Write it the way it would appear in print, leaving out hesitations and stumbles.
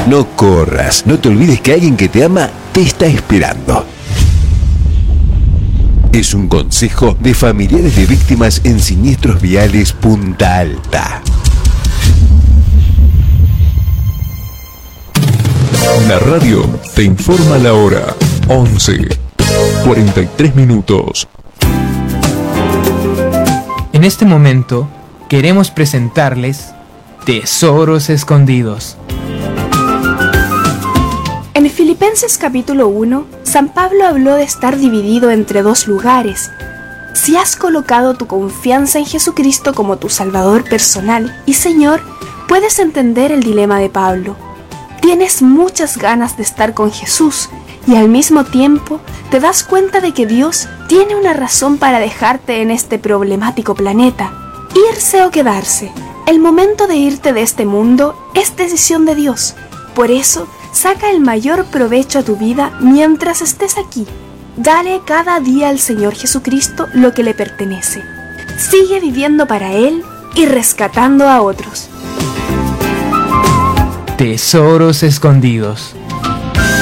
No corras, no te olvides que alguien que te ama te está esperando. Es un consejo de familiares de víctimas en siniestros viales Punta Alta. La radio te informa la hora. 11:43 minutos. En este momento queremos presentarles Tesoros Escondidos. En Filipenses capítulo 1, San Pablo habló de estar dividido entre dos lugares. Si has colocado tu confianza en Jesucristo como tu Salvador personal y Señor, puedes entender el dilema de Pablo. Tienes muchas ganas de estar con Jesús y al mismo tiempo te das cuenta de que Dios tiene una razón para dejarte en este problemático planeta. Irse o quedarse. El momento de irte de este mundo es decisión de Dios. Por eso, saca el mayor provecho a tu vida mientras estés aquí. Dale cada día al Señor Jesucristo lo que le pertenece. Sigue viviendo para Él y rescatando a otros. Tesoros Escondidos.